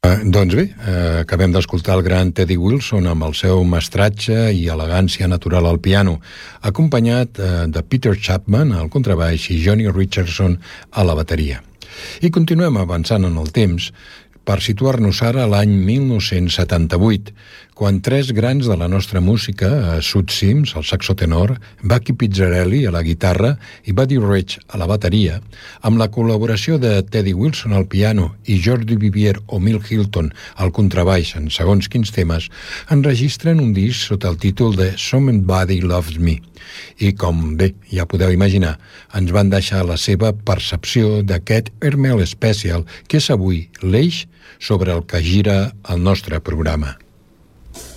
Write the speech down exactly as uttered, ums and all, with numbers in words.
Doncs bé, eh, acabem d'escoltar el gran Teddy Wilson amb el seu mestratge i elegància natural al piano, acompanyat eh, de Peter Chapman al contrabaix i Johnny Richardson a la bateria. I continuem avançant en el temps per situar-nos ara a l'any mil nou-cents setanta-vuit, quan tres grans de la nostra música, Sud Sims, el saxo tenor, Bucky Pizzarelli a la guitarra i Buddy Rich a la bateria, amb la col·laboració de Teddy Wilson al piano i Jordi Vivier o Milt Hilton al contrabaix en segons quins temes, enregistren un disc sota el títol de Somebody Loves Me. I com bé ja podeu imaginar, ens van deixar la seva percepció d'aquest Hermel Special, que és avui l'eix sobre el que gira el nostre programa.